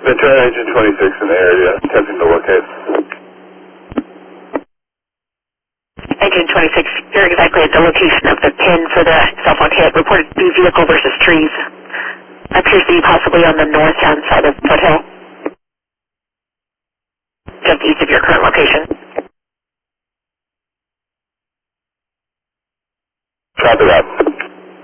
Ventura Agent 26 in the area, attempting to locate. Agent 26, you're exactly at the location of the pin for the cell phone hit. Reported to be vehicle versus trees. Appears to be possibly on the north-hand side of Foothill, just east of your current location.